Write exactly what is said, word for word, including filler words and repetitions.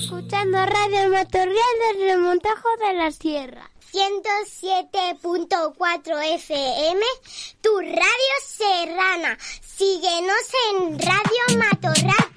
escuchando Radio Matorral del Remontajo de la Sierra. ciento siete punto cuatro F M, tu radio serrana. Síguenos en radio matorral